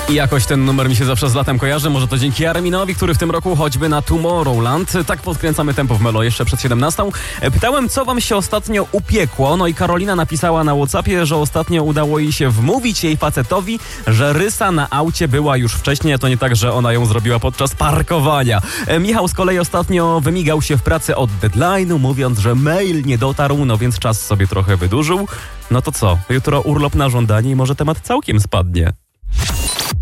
I jakoś ten numer mi się zawsze z latem kojarzy. Może to dzięki Arminowi, który w tym roku choćby na Tomorrowland. Tak podkręcamy tempo w Melo jeszcze przed 17. Pytałem, co wam się ostatnio upiekło. No i Karolina napisała na WhatsAppie, że ostatnio udało jej się wmówić jej facetowi, że rysa na aucie była już wcześniej, a to nie tak, że ona ją zrobiła podczas parkowania. Michał z kolei ostatnio wymigał się w pracy od deadline'u, mówiąc, że mail nie dotarł, no więc czas sobie trochę wydłużył. No to co? Jutro urlop na żądanie i może temat całkiem spadnie.